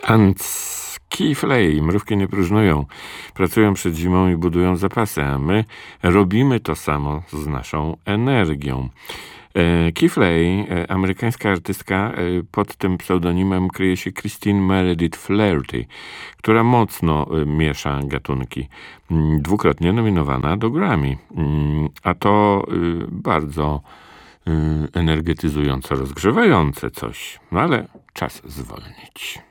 Ants Key Flay, mrówki nie próżnują, pracują przed zimą i budują zapasy, a my robimy to samo z naszą energią. Key Flay, amerykańska artystka, pod tym pseudonimem kryje się Christine Meredith Flaherty, która mocno miesza gatunki. Dwukrotnie nominowana do Grammy, a to bardzo energetyzująco rozgrzewające coś, no ale czas zwolnić.